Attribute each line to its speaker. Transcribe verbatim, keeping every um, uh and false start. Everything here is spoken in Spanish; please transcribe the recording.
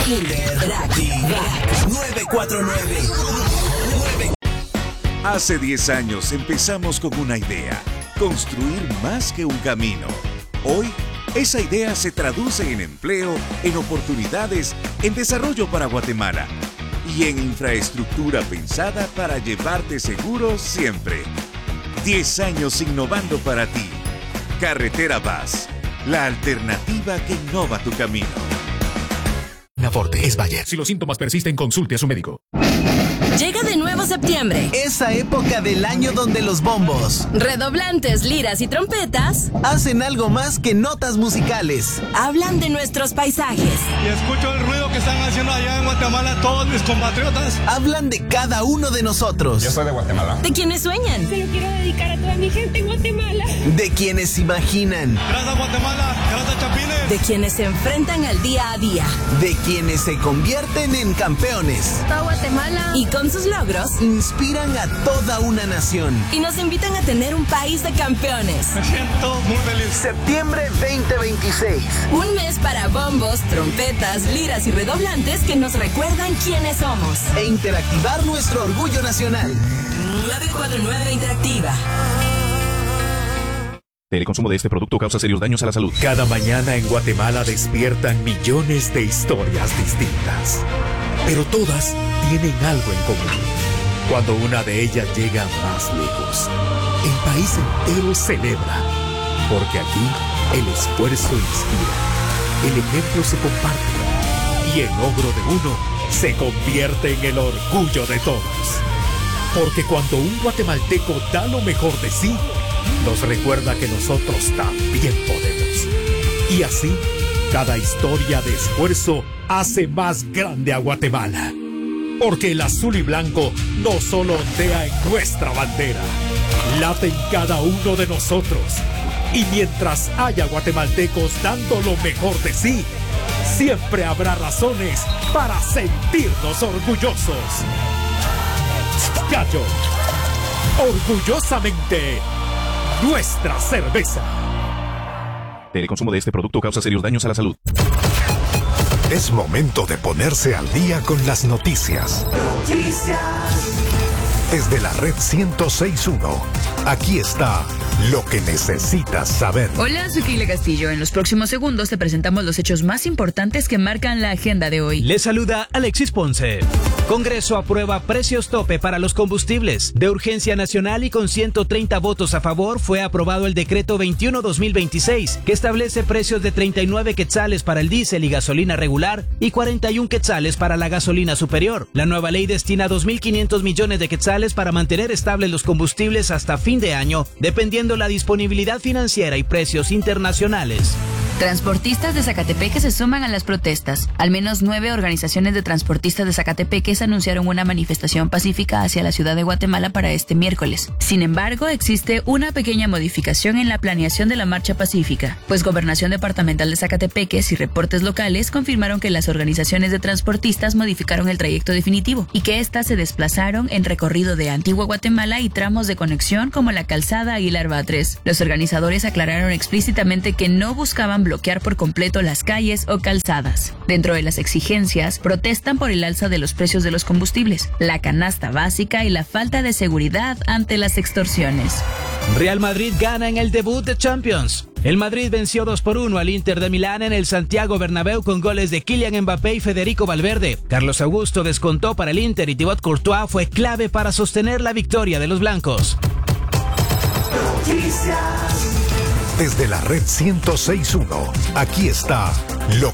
Speaker 1: Interactiva nueve cuatro nueve.
Speaker 2: Hace diez años empezamos con una idea: construir más que un camino. Hoy, esa idea se traduce en empleo, en oportunidades, en desarrollo para Guatemala y en infraestructura pensada para llevarte seguro siempre. diez años innovando para ti. Carretera Paz, la alternativa que innova tu camino.
Speaker 3: Naforte es Bayer. Si los síntomas persisten, consulte a su médico.
Speaker 4: Llega de nuevo septiembre.
Speaker 5: Esa época del año donde los bombos,
Speaker 4: redoblantes, liras y trompetas
Speaker 5: hacen algo más que notas musicales.
Speaker 4: Hablan de nuestros paisajes.
Speaker 6: Y escucho el ruido que están haciendo allá en Guatemala todos mis compatriotas.
Speaker 5: Hablan de cada uno de nosotros.
Speaker 7: Yo soy de Guatemala.
Speaker 4: De quienes sueñan.
Speaker 8: Se lo quiero dedicar a toda mi gente en Guatemala.
Speaker 5: De quienes imaginan.
Speaker 6: Gracias Guatemala, gracias Chapines.
Speaker 4: De quienes se enfrentan al día a día.
Speaker 5: De quienes se convierten en campeones.
Speaker 8: Toda Guatemala.
Speaker 4: Y con sus logros
Speaker 5: inspiran a toda una nación.
Speaker 4: Y nos invitan a tener un país de campeones.
Speaker 6: Me siento muy feliz.
Speaker 5: Septiembre veinte veintiséis.
Speaker 4: Un mes para bombos, trompetas, liras y redoblantes que nos recuerdan quiénes somos.
Speaker 5: E interactivar nuestro orgullo nacional.
Speaker 4: nueve cuatro nueve Interactiva.
Speaker 3: El consumo de este producto causa serios daños a la salud.
Speaker 9: Cada mañana en Guatemala despiertan millones de historias distintas, pero todas tienen algo en común. Cuando una de ellas llega más lejos, el país entero celebra, porque aquí el esfuerzo inspira, el ejemplo se comparte y el logro de uno se convierte en el orgullo de todos. Porque cuando un guatemalteco da lo mejor de sí, nos recuerda que nosotros también podemos. Y así, cada historia de esfuerzo hace más grande a Guatemala. Porque el azul y blanco no solo ondea en nuestra bandera, late en cada uno de nosotros. Y mientras haya guatemaltecos dando lo mejor de sí, siempre habrá razones para sentirnos orgullosos. Gallo, orgullosamente nuestra cerveza.
Speaker 3: El consumo de este producto causa serios daños a la salud.
Speaker 10: Es momento de ponerse al día con las noticias.
Speaker 1: Noticias.
Speaker 10: Desde la red ciento seis punto uno, aquí está lo que necesitas saber.
Speaker 11: Hola, soy Keila Castillo. En los próximos segundos te presentamos los hechos más importantes que marcan la agenda de hoy.
Speaker 12: Les saluda Alexis Ponce. Congreso aprueba precios tope para los combustibles. De urgencia nacional y con ciento treinta votos a favor, fue aprobado el decreto veintiuno guión dos mil veintiséis, que establece precios de treinta y nueve quetzales para el diésel y gasolina regular y cuarenta y uno quetzales para la gasolina superior. La nueva ley destina dos mil quinientos millones de quetzales para mantener estables los combustibles hasta fin de año, dependiendo la disponibilidad financiera y precios internacionales.
Speaker 11: Transportistas de Zacatepeques se suman a las protestas. Al menos nueve organizaciones de transportistas de Zacatepeques anunciaron una manifestación pacífica hacia la ciudad de Guatemala para este miércoles. Sin embargo, existe una pequeña modificación en la planeación de la marcha pacífica, pues Gobernación Departamental de Zacatepeques y reportes locales confirmaron que las organizaciones de transportistas modificaron el trayecto definitivo y que éstas se desplazaron en recorrido de Antigua Guatemala y tramos de conexión como la calzada Aguilar Batres. Los organizadores aclararon explícitamente que no buscaban bloquear por completo las calles o calzadas. Dentro de las exigencias, protestan por el alza de los precios de los combustibles, la canasta básica y la falta de seguridad ante las extorsiones.
Speaker 12: Real Madrid gana en el debut de Champions. El Madrid venció dos por uno al Inter de Milán en el Santiago Bernabéu con goles de Kylian Mbappé y Federico Valverde. Carlos Augusto descontó para el Inter y Thibaut Courtois fue clave para sostener la victoria de los blancos.
Speaker 1: Noticias.
Speaker 10: Desde la red ciento seis punto uno, aquí está lo